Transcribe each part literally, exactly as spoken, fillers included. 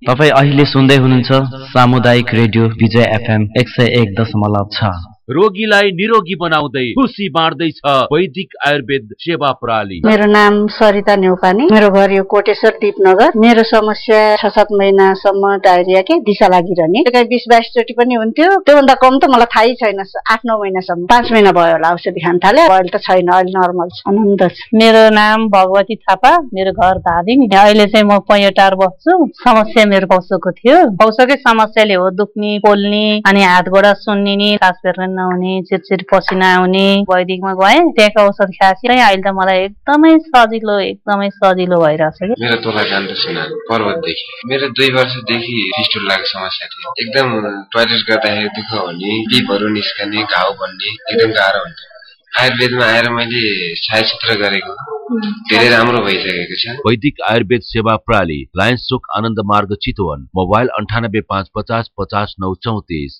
तपाईं अहिले सुन्दै हुनुहुन्छ सामुदायिक रेडियो विजय एफएम एक सय एक दशमलव छ। रोगीलाई निरोगी बनाउँदै खुसी बाँड्दैछ वैदिक आयुर्वेद सेवा प्रणाली। मेरो नाम सरिता न्यौपानी, मेरो घर यो कोटेश्वर दीपनगर। मेरो समस्या छ सात महिनासम्म डायरिया के दिशा लागिरहने, कहीँ बिस बाइस चोटि पनि हुन्थ्यो। त्योभन्दा कम त मलाई थाहै छैन। आठ नौ महिनासम्म, पाँच महिना भयो होला औषधि खान थाले। अहिले त छैन, अहिले नर्मल छ, आनन्द छ। मेरो नाम भगवती थापा, मेरो घर धादिङ। अहिले चाहिँ म पैँटार बस्छु। समस्या मेरो पौसोको थियो। पौसोकै समस्याले हो दुख्ने, पोल्ने, अनि हात गोडा सुन्निने, सास फेर्न नहुने, चिरचिर पसिना आउने। वैदिकमा गएँ, त्यहाँको औषध खाएपछि अहिले त मलाई एकदमै सजिलो एकदमै सजिलो भइरहेछ कि। मेरो तोला जान्छु सिना पर्वतदेखि। मेरो दुई वर्षदेखि फिस्टुलाको समस्या थियो। एकदम टोयलेट गर्दाखेरि दुःख हुने, पिपहरू निस्कने, घाउ बन्ने, एकदम गाह्रो हुन्थ्यो। आयुर्वेदमा आएर मैले छायाचित्र गरेको धेरै राम्रो भइसकेको छ। वैदिक आयुर्वेद सेवा प्रणाली, लायन्स चोक, आनन्द मार्ग, चितवन। मोबाइल अन्ठानब्बे पाँच पचास पचास नौ चौतिस।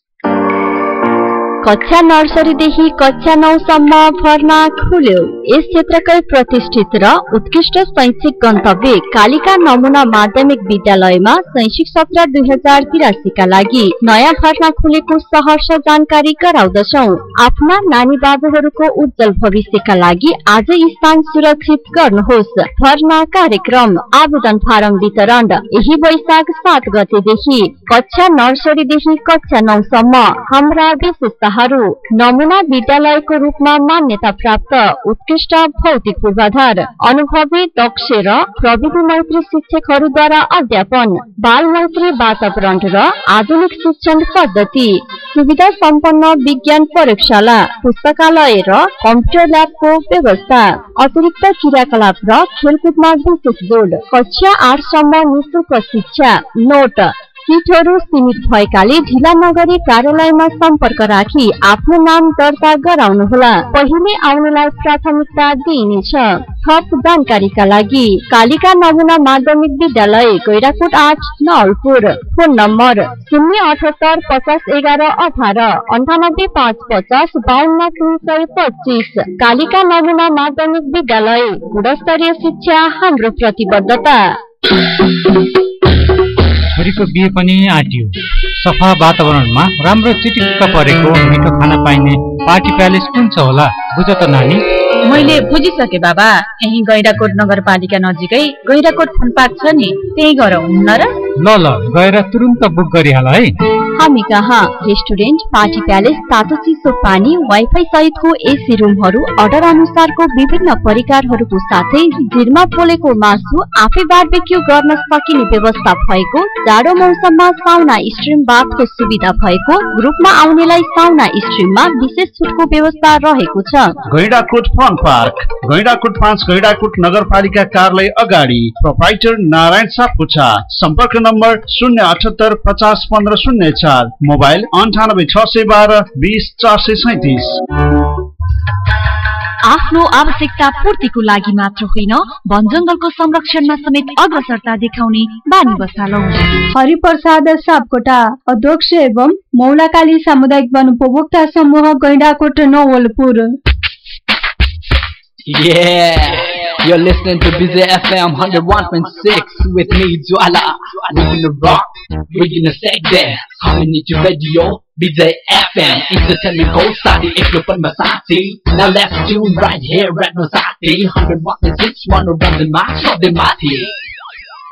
कक्षा नर्सरीदेखि कक्षा नौसम्म भर्ना खुल्यो। यस क्षेत्रकै प्रतिष्ठित र उत्कृष्ट शैक्षिक गन्तव्य कालिका नमुना माध्यमिक विद्यालयमा शैक्षिक सत्र दुई हजार तिरासीका लागि नयाँ भर्ना खुलेको सहर्ष जानकारी गराउँदछौ। आफ्ना नानी बाबुहरूको उज्जवल भविष्यका लागि आजै स्थान सुरक्षित गर्नुहोस्। भर्ना कार्यक्रम, आवेदन फारम वितरण यही वैशाख सात गतेदेखि। कक्षा नर्सरीदेखि कक्षा नौसम्म हाम्रा विशेषता नमुना विद्यालयको रूपमा मान्यता प्राप्त उत्कृष्ट भौतिक पूर्वाधार, अनुभवी, दक्ष र प्रविधि मैत्री शिक्षकहरूद्वारा अध्यापन, बाल मैत्री वातावरण र आधुनिक शिक्षण पद्धति, सुविधा सम्पन्न विज्ञान प्रयोगशाला, पुस्तकालय र कम्प्युटर ल्याबको व्यवस्था, अतिरिक्त क्रियाकलाप र खेलकुदमा विशेष जोड। कक्षा आठसम्म निःशुल्क शिक्षा। नोट, सिटहरू सीमित भएकाले ढिला नगरी कार्यालयमा सम्पर्क राखी आफ्नो नाम दर्ता गराउनुहोला। पहिले आउनेलाई प्राथमिकता दिइनेछ। थप जानकारीका लागि कालिका नमुना माध्यमिक विद्यालय, गैराकोट आठ, नवलपुर। फोन नम्बर शून्य अठहत्तर पचास एघार अठार अन्ठानब्बे पाँच पचास बाहन्न तीन सय पच्चिस। कालिका नमुना माध्यमिक विद्यालय, गुणस्तरीय शिक्षा हाम्रो प्रतिबद्धता। छोरीको बिहे पनि आँटियो। सफा वातावरणमा राम्रो चिटिक्क परेको मिठो खाना पाइने पार्टी प्यालेस कुन छ होला बुझ त नानी? मैले बुझिसके बाबा। यही गैराकोट नगरपालिका नजिकै गैराकोट फुलपार्क छ नि, त्यही गरौँ न र? ल ल गएर तुरुन्त बुक गरिहाल है। हामी कहाँ रेस्टुरेन्ट, पार्टी प्यालेस, तातो चिसो पानी, वाइफाई सहितको एसी रुमहरू, अर्डर अनुसारको विभिन्न परिकारहरूको साथै भिरमा पोलेको मासु, आफै बारबेक्यू गर्न सकिने व्यवस्था भएको, जाडो मौसममा साउना स्ट्रिम बाथको सुविधा भएको, ग्रुपमा आउनेलाई साउना स्ट्रिममा विशेष छुटको व्यवस्था रहेको छ। गैंडाकोट फन पार्क, गैंडाकोट पाँच, गैंडाकोट नगरपालिका कार्यालय अगाडि। प्रोप्राइटर नारायण सापकोटा। सम्पर्क नम्बर शून्य अठहत्तर पचास पन्ध्र शून्य चार। मोबाइल अन्ठानब्बे छ सय बाह्र बिस चार सय सैतिस। आफ्नो आवश्यकता पूर्तिको लागि मात्र होइन, वन जंगलको संरक्षणमा समेत अग्रसरता देखाउने बानी बसालौं। हरिप्रसाद सापकोटा, अध्यक्ष एवं मौलाकाली सामुदायिक वन उपभोक्ता समूह, Gaindakot, Nawalpur. Yeah, you're listening to B J F M one oh one point six with me, Jwala. We're gonna rock, we're gonna stay there. Coming into radio, B J F M, entertainment gold study, if you're from Masati. Now let's tune right here at Masati, one oh one point six, one around the march of the Mati.